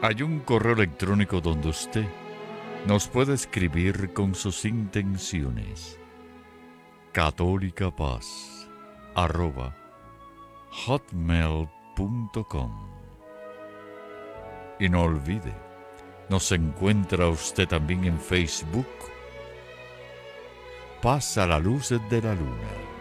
Hay un correo electrónico donde usted nos puede escribir con sus intenciones. catolicapaz@hotmail.com. Y no olvide, nos encuentra usted también en Facebook. Paz a la luz de la luna.